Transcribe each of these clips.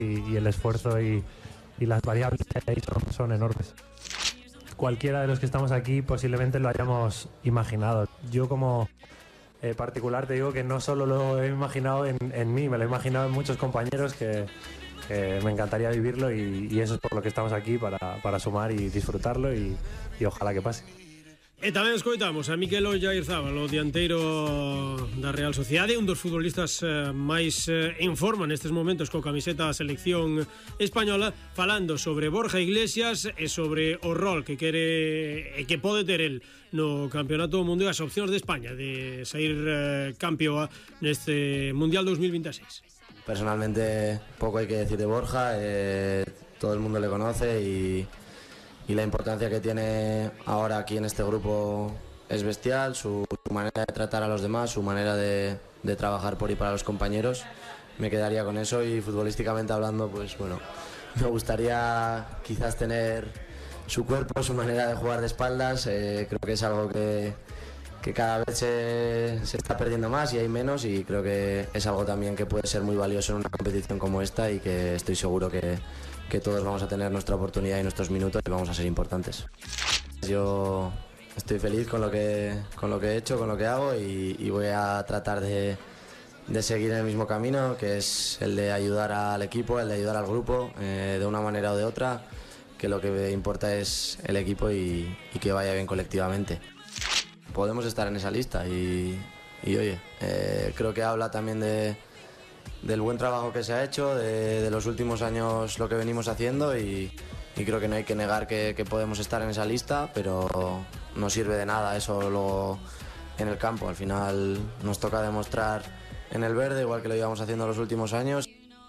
y el esfuerzo y las variables que hay son enormes. Cualquiera de los que estamos aquí posiblemente lo hayamos imaginado. Yo como particular te digo que no solo lo he imaginado en mí, me lo he imaginado en muchos compañeros que me encantaría vivirlo y eso es por lo que estamos aquí, para sumar y disfrutarlo y ojalá que pase. E tamén escoitamos a Mikel Oyarzabal, o dianteiro da Real Sociedade, un dos futbolistas máis en forma nestes momentos co camiseta da selección española, falando sobre Borja Iglesias e sobre o rol que quere e que pode ter el no Campeonato do Mundo e as opcións de España de sair campeoa neste Mundial 2026. Personalmente poco hay que decir de Borja, todo el mundo le conoce y la importancia que tiene ahora aquí en este grupo es bestial, su manera de tratar a los demás, su manera de trabajar por y para los compañeros. Me quedaría con eso y futbolísticamente hablando, pues bueno, me gustaría quizás tener su cuerpo, su manera de jugar de espaldas. Creo que es algo que cada vez se está perdiendo más y hay menos, y creo que es algo también que puede ser muy valioso en una competición como esta y que estoy seguro que todos vamos a tener nuestra oportunidad y nuestros minutos y vamos a ser importantes. Yo estoy feliz con lo que he hecho, con lo que hago y voy a tratar de seguir en el mismo camino, que es el de ayudar al equipo, el de ayudar al grupo de una manera o de otra, que lo que importa es el equipo y que vaya bien colectivamente. Podemos estar en esa lista y oye, creo que habla también del buen trabajo que se ha hecho, de los últimos años lo que venimos haciendo y creo que no hay que negar que podemos estar en esa lista, pero no sirve de nada eso luego en el campo. Al final nos toca demostrar en el verde, igual que lo íbamos haciendo los últimos años.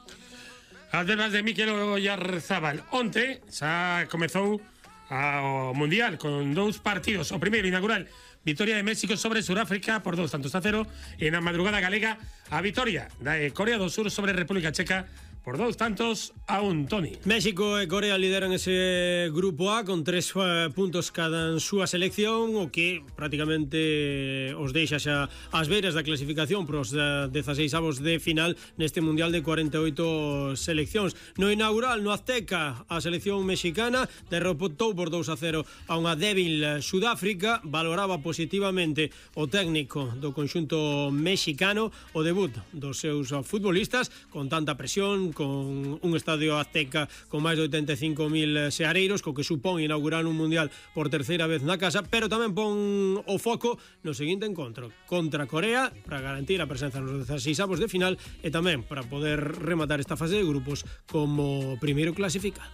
Además de Mikel Oyarzabal, onte xa comezou o Mundial con dous partidos. O primeiro inaugural, vitoria de México sobre Suráfrica por 2-0, e na madrugada galega a vitoria da Corea do Sur sobre República Checa por 2-1, Toni. México e Corea lideran ese grupo A con 3 puntos cada en súa selección, o que prácticamente os deixa xa ás beiras da clasificación pros 16avos de final neste Mundial de 48 seleccións. No inaugural, no Azteca, a selección mexicana derrotou por 2-0 a unha débil Sudáfrica. Valoraba positivamente o técnico do conxunto mexicano o debut dos seus futbolistas con tanta presión, con un estadio Azteca con máis de 85.000 seareiros, co que supón inaugurar un mundial por terceira vez na casa, pero tamén pon o foco no seguinte encontro contra Corea para garantir a presenza nos 16avos de final e tamén para poder rematar esta fase de grupos como primeiro clasificado.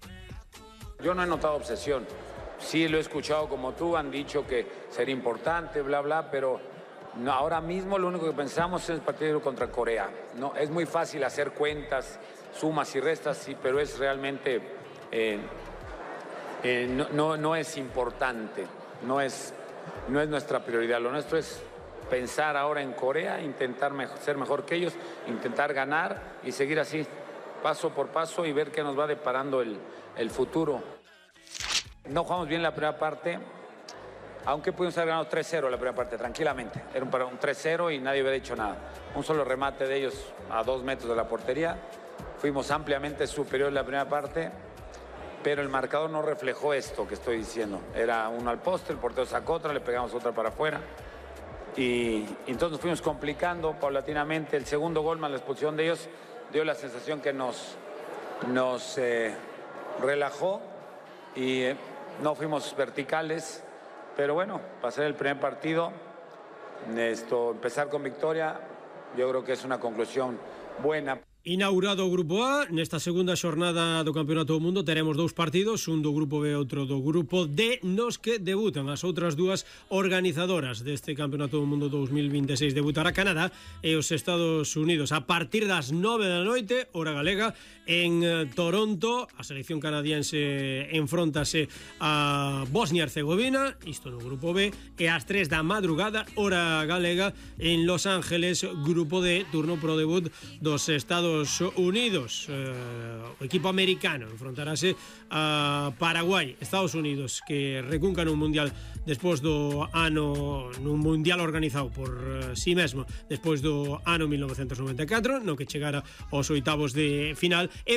Yo no he notado obsesión. Sí lo he escuchado como tú, han dicho que sería importante, bla, bla, pero no, ahora mismo lo único que pensamos es el partido contra Corea. No, es muy fácil hacer cuentas, sumas y restas, sí, pero es realmente no es importante, no es nuestra prioridad. Lo nuestro es pensar ahora en Corea, intentar ser mejor que ellos, intentar ganar y seguir así, paso por paso, y ver qué nos va deparando el futuro. No jugamos bien la primera parte, aunque pudimos haber ganado 3-0 la primera parte, tranquilamente. Era un 3-0 y nadie hubiera dicho nada. Un solo remate de ellos a 2 metros de la portería. Fuimos ampliamente superiores en la primera parte, pero el marcador no reflejó esto que estoy diciendo. Era uno al poste, el portero sacó otra, le pegamos otra para afuera. Y entonces nos fuimos complicando paulatinamente. El segundo gol más la expulsión de ellos dio la sensación que nos relajó y no fuimos verticales. Pero bueno, pasar el primer partido, empezar con victoria, yo creo que es una conclusión buena. Inaugurado o Grupo A, nesta segunda xornada do Campeonato do Mundo teremos 2 partidos, un do Grupo B e outro do Grupo D, nos que debutan as outras 2 organizadoras deste Campeonato do Mundo 2026. Debutará Canadá e os Estados Unidos a partir das 9 da noite, hora galega, en Toronto. A selección canadiense enfróntase a Bosnia-Herzegovina, isto no Grupo B, e ás 3 da madrugada, hora galega, en Los Ángeles, Grupo D, turno pro debut dos Estados Unidos. O equipo americano enfrontarase a Paraguai. Estados Unidos, que recunca nun mundial despois do ano, nun mundial organizado por si mesmo despois do ano 1994, no que chegara aos oitavos de final, e